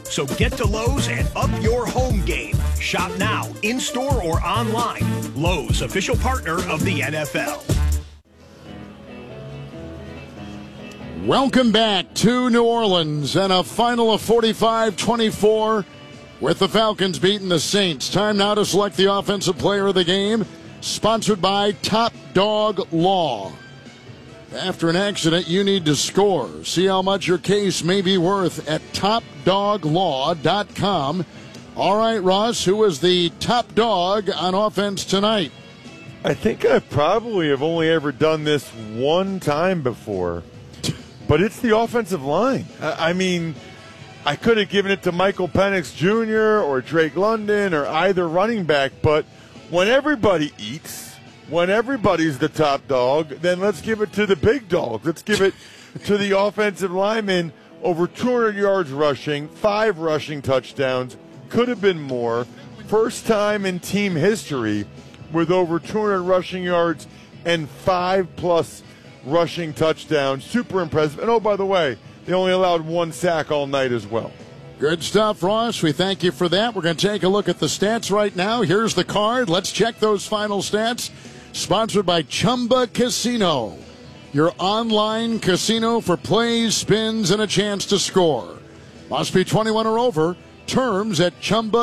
So get to Lowe's and up your home game. Shop now, in-store or online. Lowe's, official partner of the NFL. Welcome back to New Orleans and a final of 45-24 with the Falcons beating the Saints. Time now to select the offensive player of the game, sponsored by Top Dog Law. After an accident, you need to score. See how much your case may be worth at topdoglaw.com. All right, Ross, who is the top dog on offense tonight? I think I probably have only ever done this one time before, but it's the offensive line. I mean, I could have given it to Michael Penix Jr. or Drake London or either running back, but when everybody eats, when everybody's the top dog, then let's give it to the big dog. Let's give it to the offensive lineman. Over 200 yards rushing, 5 rushing touchdowns, could have been more. First time in team history with over 200 rushing yards and 5+ rushing touchdowns. Super impressive. And oh, by the way, they only allowed 1 sack all night as well. Good stuff, Ross. We thank you for that. We're going to take a look at the stats right now. Here's the card. Let's check those final stats. Sponsored by Chumba Casino, your online casino for plays, spins, and a chance to score. Must be 21 or over. Terms at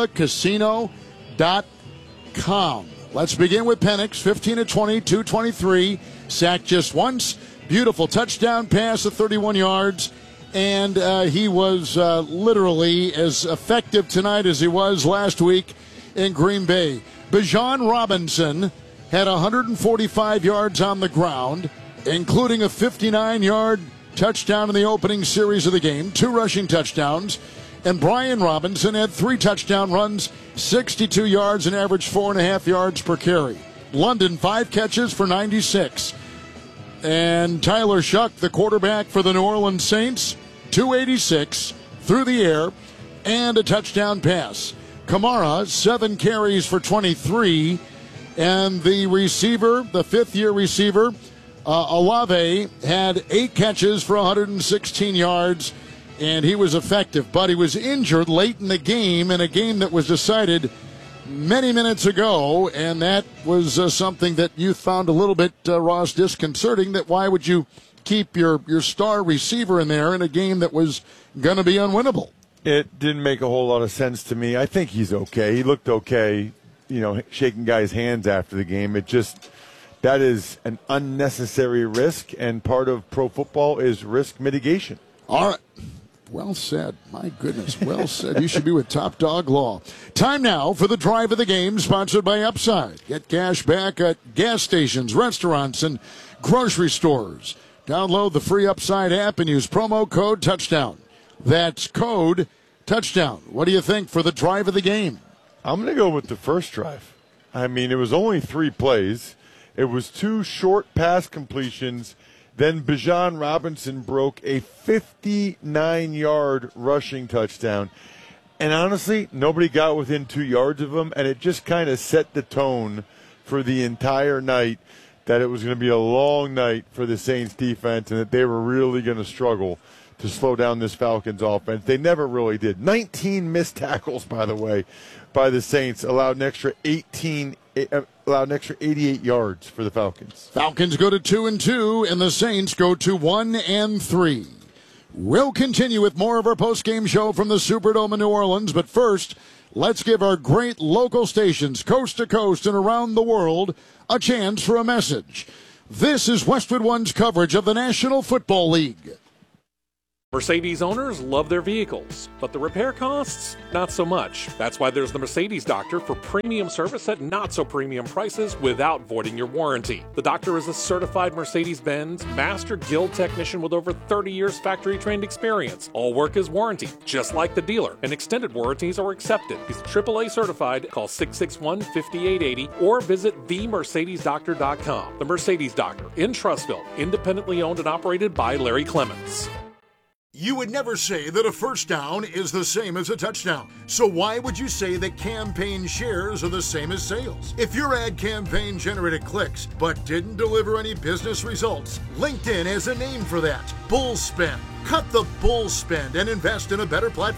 ChumbaCasino.com. Let's begin with Penix, 15 of 20, 223, sacked just once. Beautiful touchdown pass of 31 yards. And he was literally as effective tonight as he was last week in Green Bay. Bijan Robinson had 145 yards on the ground, including a 59-yard touchdown in the opening series of the game, 2 rushing touchdowns. And Brian Robinson had 3 touchdown runs, 62 yards, and averaged 4.5 yards per carry. London, 5 catches for 96. And Tyler Shuck, the quarterback for the New Orleans Saints, 286 through the air and a touchdown pass. Kamara, 7 carries for 23. And the receiver, the 5th-year receiver, Olave, had 8 catches for 116 yards, and he was effective. But he was injured late in the game, in a game that was decided many minutes ago, and that was something that you found a little bit, Ross, disconcerting, that why would you keep your star receiver in there in a game that was going to be unwinnable? It didn't make a whole lot of sense to me. I think he's okay. He looked okay, shaking guys' hands after the game. That is an unnecessary risk, and part of pro football is risk mitigation. All right. Well said. My goodness, well said. You should be with Top Dog Law. Time now for the drive of the game, sponsored by Upside. Get cash back at gas stations, restaurants, and grocery stores. Download the free Upside app and use promo code TOUCHDOWN. That's code TOUCHDOWN. What do you think for the drive of the game? I'm going to go with the first drive. I mean, it was only 3 plays. It was 2 short pass completions. Then Bijan Robinson broke a 59-yard rushing touchdown. And honestly, nobody got within 2 yards of him, and it just kind of set the tone for the entire night that it was going to be a long night for the Saints defense and that they were really going to struggle to slow down this Falcons offense. They never really did. 19 missed tackles, by the way, by the Saints, allowed an extra 88 yards for the Falcons. Falcons go to 2-2, and the Saints go to 1-3. We'll continue with more of our postgame show from the Superdome in New Orleans, but first, let's give our great local stations, coast to coast and around the world, a chance for a message. This is Westwood One's coverage of the National Football League. Mercedes owners love their vehicles, but the repair costs, not so much. That's why there's the Mercedes Doctor for premium service at not-so-premium prices without voiding your warranty. The Doctor is a certified Mercedes-Benz Master Guild technician with over 30 years factory-trained experience. All work is warranted, just like the dealer, and extended warranties are accepted. He's AAA certified. Call 661-5880 or visit themercedesdoctor.com. The Mercedes Doctor in Trussville, independently owned and operated by Larry Clements. You would never say that a first down is the same as a touchdown. So why would you say that campaign shares are the same as sales? If your ad campaign generated clicks but didn't deliver any business results, LinkedIn has a name for that: bull spend. Cut the bull spend and invest in a better platform.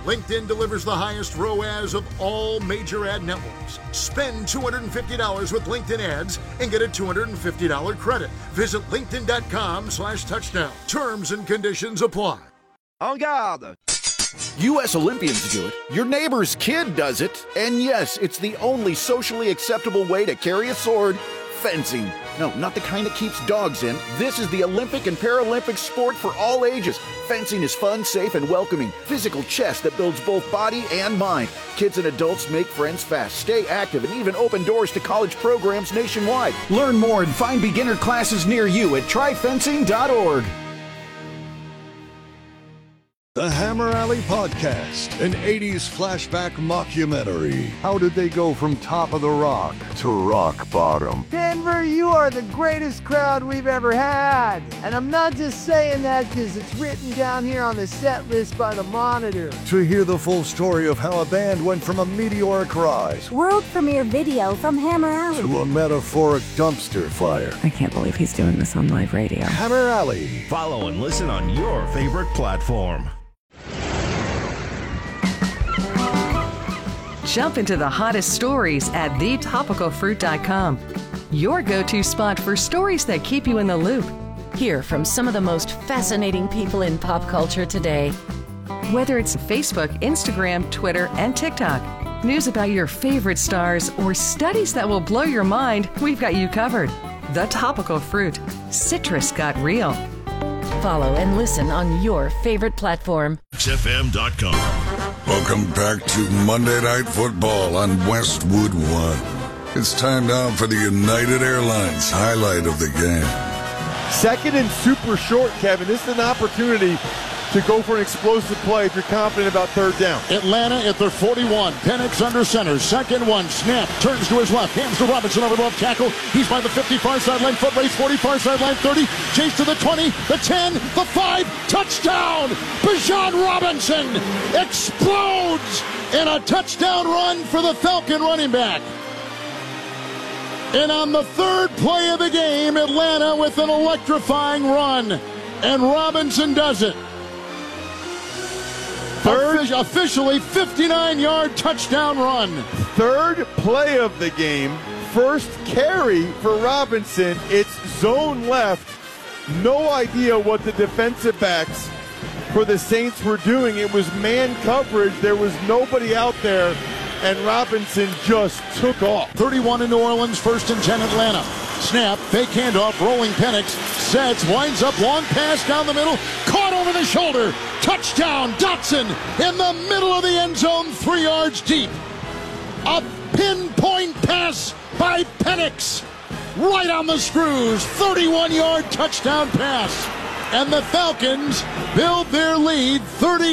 LinkedIn delivers the highest ROAS of all major ad networks. Spend $250 with LinkedIn ads and get a $250 credit. Visit linkedin.com/touchdown. Terms and conditions apply. En garde! U.S. Olympians do it. Your neighbor's kid does it. And yes, it's the only socially acceptable way to carry a sword. Fencing. No, not the kind that keeps dogs in. This is the Olympic and Paralympic sport for all ages. Fencing is fun, safe, and welcoming. Physical chess that builds both body and mind. Kids and adults make friends fast, stay active, and even open doors to college programs nationwide. Learn more and find beginner classes near you at tryfencing.org. The Hammer Alley Podcast, an 80s flashback mockumentary. How did they go from top of the rock to rock bottom? Denver, you are the greatest crowd we've ever had. And I'm not just saying that because it's written down here on the set list by the Monitor. To hear the full story of how a band went from a meteoric rise, world premiere video from Hammer Alley, to a metaphoric dumpster fire. I can't believe he's doing this on live radio. Hammer Alley. Follow and listen on your favorite platform. Jump into the hottest stories at thetopicalfruit.com. Your go-to spot for stories that keep you in the loop. Hear from some of the most fascinating people in pop culture today. Whether it's Facebook, Instagram, Twitter, and TikTok, news about your favorite stars, or studies that will blow your mind, we've got you covered. The Topical Fruit. Citrus got real. Follow and listen on your favorite platform. XFM.com. Welcome back to Monday Night Football on Westwood One. It's time now for the United Airlines highlight of the game. Second and super short, Kevin. This is an opportunity to go for an explosive play if you're confident about third down. Atlanta at their 41. Penix under center. Second one. Snap. Turns to his left. Hands to Robinson over the left tackle. He's by the 50 far sideline. Foot race 40 far sideline 30. Chase to the 20. The 10. The 5. Touchdown. Bijan Robinson explodes in a touchdown run for the Falcon running back. And on the third play of the game, Atlanta with an electrifying run. And Robinson does it. Third, officially 59-yard touchdown run. Third play of the game. First carry for Robinson. It's zone left. No idea what the defensive backs for the Saints were doing. It was man coverage. There was nobody out there, and Robinson just took off. 31 in New Orleans, 1st and 10 Atlanta. Snap, fake handoff, rolling Penix, sets, winds up, long pass down the middle, caught over the shoulder, touchdown, Dotson in the middle of the end zone, 3 yards deep. A pinpoint pass by Penix, right on the screws, 31-yard touchdown pass. And the Falcons build their lead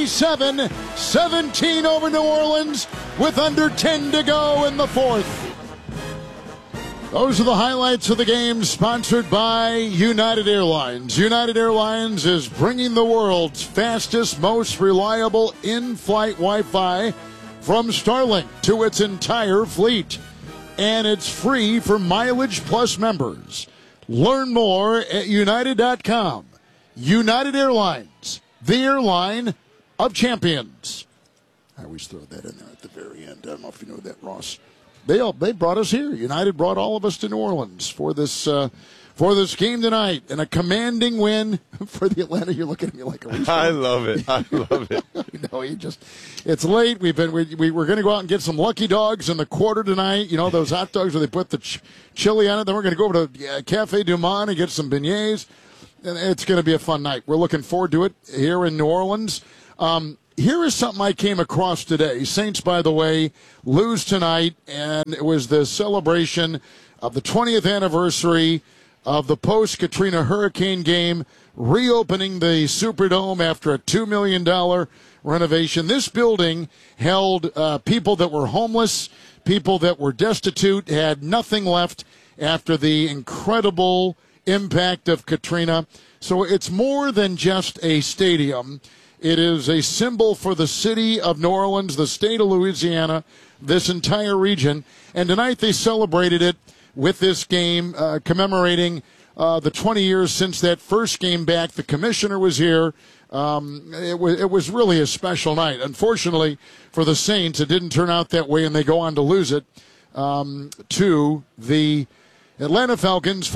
37-17 over New Orleans with under 10 to go in the fourth. Those are the highlights of the game, sponsored by United Airlines. United Airlines is bringing the world's fastest, most reliable in-flight Wi-Fi from Starlink to its entire fleet. And it's free for Mileage Plus members. Learn more at united.com. United Airlines, the airline of champions. I always throw that in there at the very end. I don't know if you know that, Ross. They brought us here. United brought all of us to New Orleans for this game tonight, and a commanding win for the Atlanta. You're looking at me like a rooster. I love it. I love it. No, it's late. We're going to go out and get some Lucky Dogs in the quarter tonight. You know, those hot dogs where they put the chili on it. Then we're going to go over to Cafe Du Monde and get some beignets. And it's going to be a fun night. We're looking forward to it here in New Orleans. Here is something I came across today. Saints, by the way, lose tonight, and it was the celebration of the 20th anniversary of the post-Katrina hurricane game, reopening the Superdome after a $2 million renovation. This building held people that were homeless, people that were destitute, had nothing left after the incredible impact of Katrina. So it's more than just a stadium. It is a symbol for the city of New Orleans, the state of Louisiana, this entire region. And tonight they celebrated it with this game, commemorating the 20 years since that first game back. The commissioner was here. It was really a special night. Unfortunately for the Saints, it didn't turn out that way, and they go on to lose it to the Atlanta Falcons,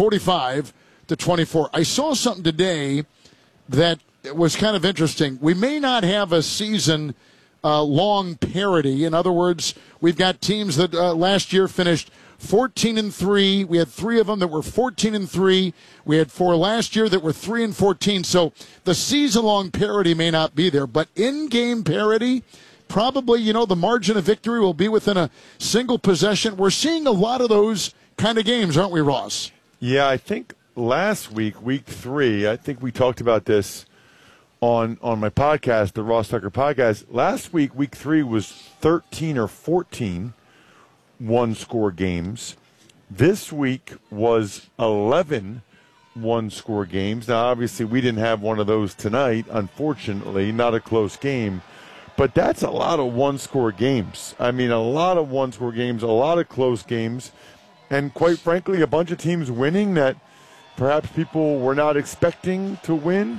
45-24. I saw something today that was kind of interesting. We may not have a season long parity. In other words, we've got teams that last year finished 14-3. We had 3 of them that were 14-3. We had 4 last year that were 3-14. So the season-long parity may not be there, but in-game parity, probably, the margin of victory will be within a single possession. We're seeing a lot of those kind of games, aren't we, Ross? Yeah, I think last week, week 3, I think we talked about this on my podcast, the Ross Tucker podcast. Last week, week 3 was 13 or 14 one-score games. This week was 11 one-score games. Now, obviously, we didn't have one of those tonight, unfortunately, not a close game. But that's a lot of one-score games. I mean, a lot of one-score games, a lot of close games, and quite frankly, a bunch of teams winning that perhaps people were not expecting to win.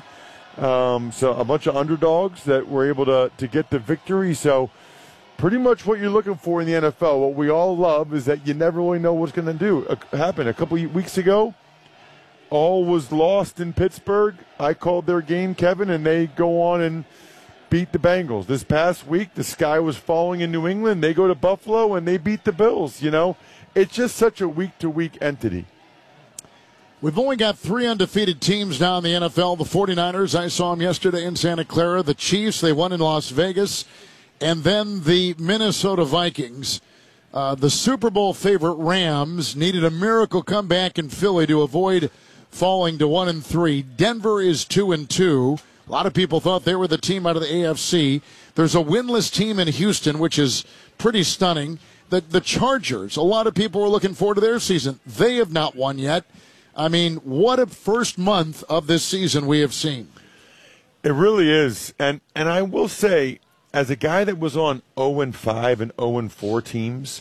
So a bunch of underdogs that were able to get the victory. So pretty much what you're looking for in the NFL. What we all love is that you never really know what's going to happen. A couple of weeks ago, all was lost in Pittsburgh. I called their game, Kevin, and they go on and beat the Bengals. This past week, the sky was falling in New England. They go to Buffalo, and they beat the Bills. It's just such a week-to-week entity. We've only got 3 undefeated teams now in the NFL. The 49ers, I saw them yesterday in Santa Clara. The Chiefs, they won in Las Vegas. And then the Minnesota Vikings. The Super Bowl favorite Rams needed a miracle comeback in Philly to avoid falling to 1-3. Denver is 2-2. A lot of people thought they were the team out of the AFC. There's a winless team in Houston, which is pretty stunning. The Chargers, a lot of people were looking forward to their season. They have not won yet. I mean, what a first month of this season we have seen. It really is. And I will say, as a guy that was on 0-5 and 0-4 teams,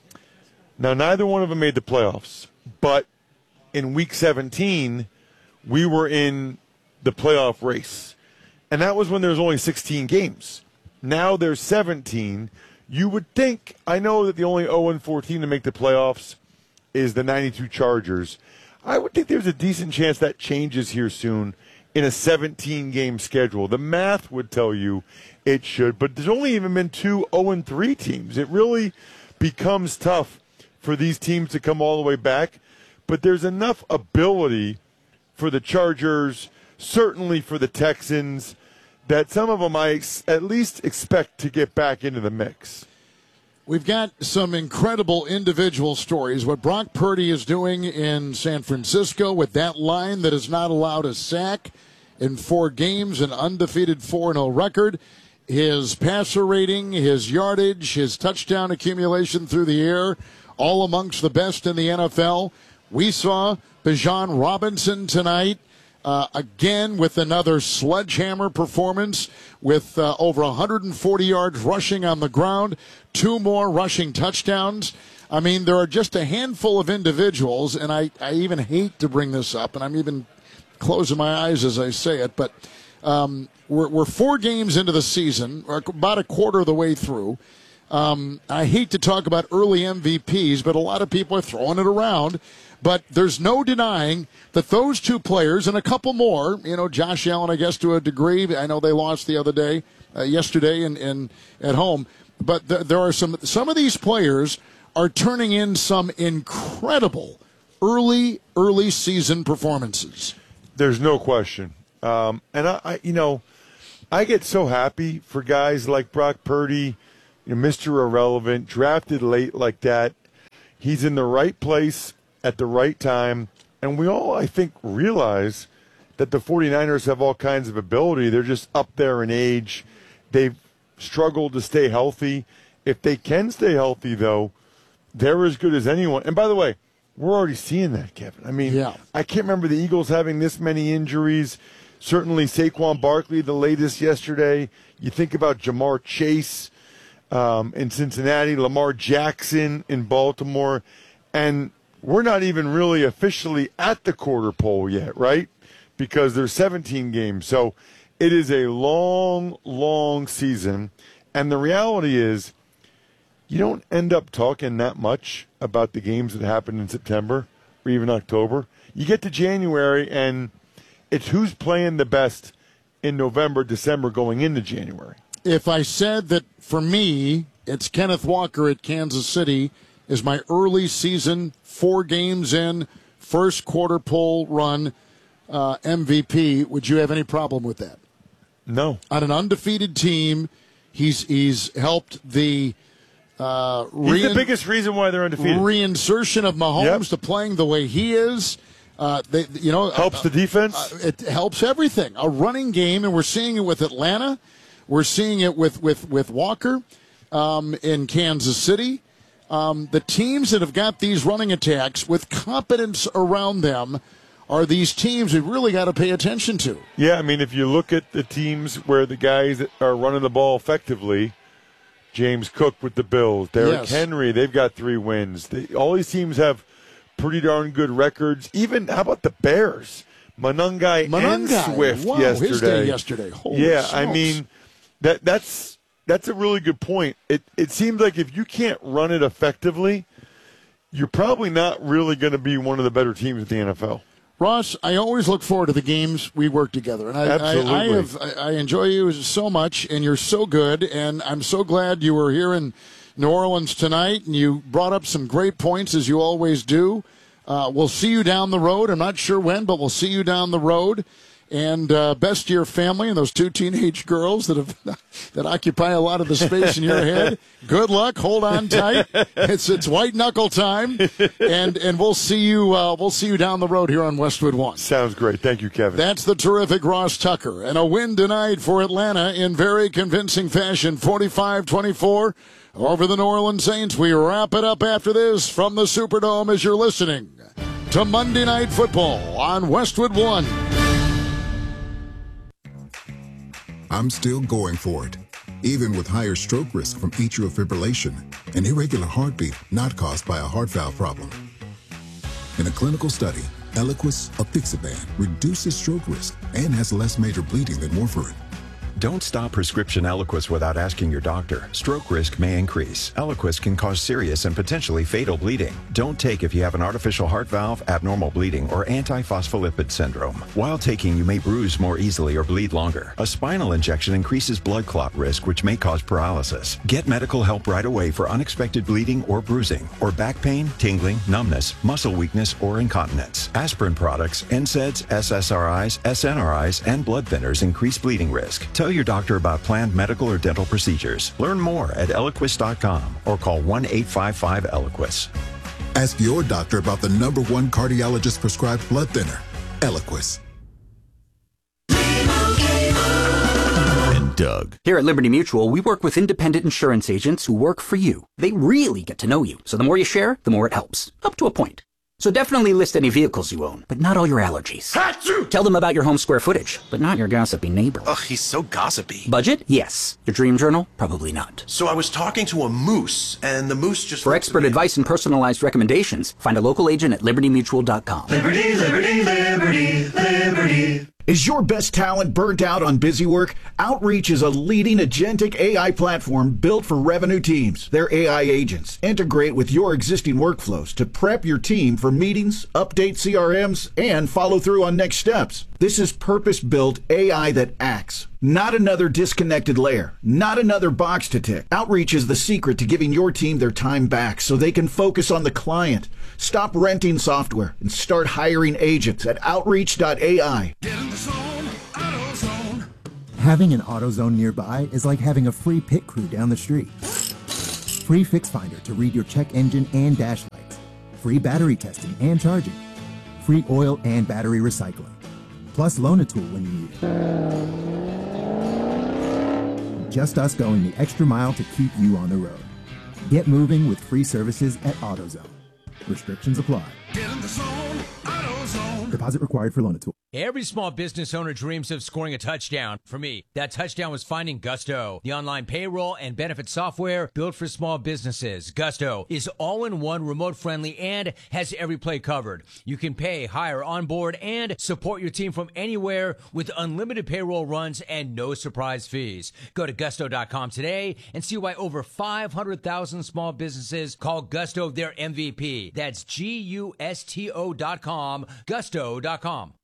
now neither one of them made the playoffs, but in week 17, we were in the playoff race. And that was when there was only 16 games. Now there's 17. You would think, I know that the only 0-4 team to make the playoffs is the 92 Chargers. I would think there's a decent chance that changes here soon in a 17-game schedule. The math would tell you it should, but there's only even been 2 0-3 teams. It really becomes tough for these teams to come all the way back, but there's enough ability for the Chargers, certainly for the Texans, that some of them I at least expect to get back into the mix. We've got some incredible individual stories. What Brock Purdy is doing in San Francisco with that line that has not allowed a sack in 4 games, an undefeated 4-0 record. His passer rating, his yardage, his touchdown accumulation through the air, all amongst the best in the NFL. We saw Bijan Robinson tonight. Again, with another sledgehammer performance with over 140 yards rushing on the ground, 2 more rushing touchdowns. I mean, there are just a handful of individuals, and I even hate to bring this up, and I'm even closing my eyes as I say it, but we're 4 games into the season, or about a quarter of the way through. I hate to talk about early MVPs, but a lot of people are throwing it around. But there's no denying that those 2 players and a couple more, Josh Allen, I guess, to a degree. I know they lost the other day, yesterday in at home. But there are some of these players are turning in some incredible early season performances. There's no question. And I get so happy for guys like Brock Purdy, Mr. Irrelevant, drafted late like that. He's in the right place at the right time, and we all, I think, realize that the 49ers have all kinds of ability. They're just up there in age. They've struggled to stay healthy. If they can stay healthy, though, they're as good as anyone. And by the way, we're already seeing that, Kevin. I mean, I can't remember the Eagles having this many injuries. Certainly Saquon Barkley, the latest yesterday. You think about Jamar Chase in Cincinnati, Lamar Jackson in Baltimore, and we're not even really officially at the quarter pole yet, right? Because there's 17 games. So It is a long, long season, and the reality is you don't end up talking that much about the games that happen in September or even October. You get to January, and it's who's playing the best in November, December, going into January. If I said that for me, it's Kenneth Walker at Kansas City is my early season, 4 games in, first quarter pole run MVP, would you have any problem with that? No. On an undefeated team, he's helped the he's the biggest reason why they're undefeated. Reinsertion of Mahomes to playing the way he is. Helps the defense. It helps everything. A running game, and we're seeing it with Atlanta. We're seeing it with Walker in Kansas City. The teams that have got these running attacks with competence around them are these teams we've really got to pay attention to. Yeah, I mean, if you look at the teams where the guys that are running the ball effectively, James Cook with the Bills, Derrick Henry, they've got 3 wins. All these teams have pretty darn good records. Even, how about the Bears? Monangai and Swift yesterday. His day yesterday. Holy smokes. I mean, that's a really good point. It seems like if you can't run it effectively, you're probably not really going to be one of the better teams in the NFL. Ross, I always look forward to the games we work together, and I enjoy you so much, and you're so good, and I'm so glad you were here in New Orleans tonight, and you brought up some great points as you always do. We'll see you down the road. I'm not sure when, but we'll see you down the road. And best to your family and those 2 teenage girls that occupy a lot of the space in your head. Good luck. Hold on tight. It's white knuckle time, and we'll see you down the road here on Westwood One. Sounds great. Thank you, Kevin. That's the terrific Ross Tucker, and a win tonight for Atlanta in very convincing fashion, 45-24 over the New Orleans Saints. We wrap it up after this from the Superdome as you're listening to Monday Night Football on Westwood One. I'm still going for it, even with higher stroke risk from atrial fibrillation, an irregular heartbeat not caused by a heart valve problem. In a clinical study, Eliquis apixaban reduces stroke risk and has less major bleeding than warfarin. Don't stop prescription Eliquis without asking your doctor. Stroke risk may increase. Eliquis can cause serious and potentially fatal bleeding. Don't take if you have an artificial heart valve, abnormal bleeding, or antiphospholipid syndrome. While taking, you may bruise more easily or bleed longer. A spinal injection increases blood clot risk, which may cause paralysis. Get medical help right away for unexpected bleeding or bruising, or back pain, tingling, numbness, muscle weakness, or incontinence. Aspirin products, NSAIDs, SSRIs, SNRIs, and blood thinners increase bleeding risk. Tell your doctor about planned medical or dental procedures. Learn more at Eliquis.com or call 1-855-ELIQUIS. Ask your doctor about the #1 cardiologist prescribed blood thinner, Eliquis. And Doug. Here at Liberty Mutual, we work with independent insurance agents who work for you. They really get to know you, so the more you share, the more it helps. Up to a point. So definitely list any vehicles you own, but not all your allergies. Achoo! Tell them about your home square footage, but not your gossipy neighbor. Ugh, he's so gossipy. Budget? Yes. Your dream journal? Probably not. So I was talking to a moose, and the moose just... For expert advice and personalized recommendations, find a local agent at libertymutual.com. Liberty, liberty, liberty, liberty. Is your best talent burnt out on busy work? Outreach is a leading agentic AI platform built for revenue teams. Their AI agents integrate with your existing workflows to prep your team for meetings, update CRMs, and follow through on next steps. This is purpose-built AI that acts. Not another disconnected layer. Not another box to tick. Outreach is the secret to giving your team their time back so they can focus on the client. Stop renting software and start hiring agents at Outreach.ai. Having an AutoZone nearby is like having a free pit crew down the street. Free Fix Finder to read your check engine and dash lights. Free battery testing and charging. Free oil and battery recycling. Plus Loan-A-Tool when you need it. Just us going the extra mile to keep you on the road. Get moving with free services at AutoZone. Restrictions apply. Get in the zone, AutoZone. Deposit required for Loan-A-Tool. Every small business owner dreams of scoring a touchdown. For me, that touchdown was finding Gusto, the online payroll and benefit software built for small businesses. Gusto is all-in-one, remote-friendly, and has every play covered. You can pay, hire, onboard, and support your team from anywhere with unlimited payroll runs and no surprise fees. Go to Gusto.com today and see why over 500,000 small businesses call Gusto their MVP. That's Gusto.com, Gusto.com.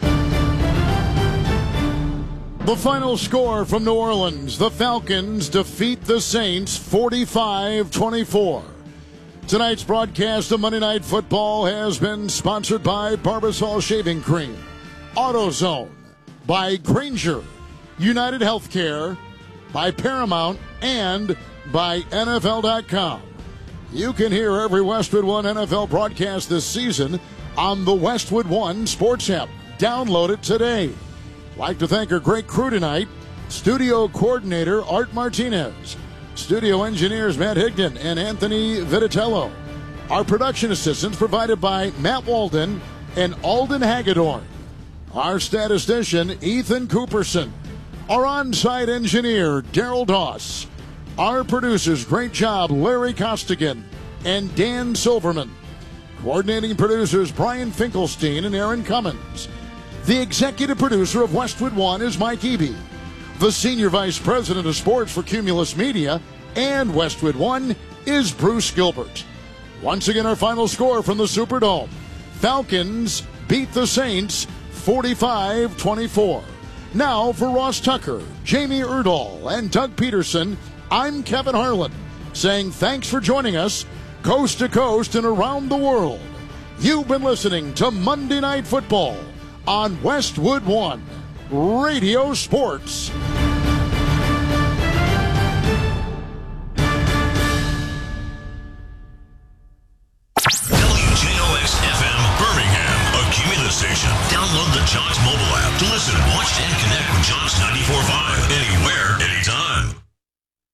The final score from New Orleans, the Falcons defeat the Saints 45-24. Tonight's broadcast of Monday Night Football has been sponsored by Barbasol Shaving Cream, AutoZone, by Granger, United Healthcare, by Paramount, and by NFL.com. You can hear every Westwood One NFL broadcast this season on the Westwood One Sports app. Download it today. Like to thank our great crew tonight. Studio coordinator Art Martinez. Studio engineers Matt Higdon and Anthony Vitatello. Our production assistants provided by Matt Walden and Alden Hagedorn. Our statistician Ethan Cooperson. Our on-site engineer Daryl Doss. Our producers, great job, Larry Costigan and Dan Silverman. Coordinating producers Brian Finkelstein and Aaron Cummins. The executive producer of Westwood One is Mike Eby. The senior vice president of sports for Cumulus Media and Westwood One is Bruce Gilbert. Once again, our final score from the Superdome. Falcons beat the Saints 45-24. Now for Ross Tucker, Jamie Erdahl, and Doug Peterson, I'm Kevin Harlan, saying thanks for joining us coast to coast and around the world. You've been listening to Monday Night Football on Westwood One Radio Sports.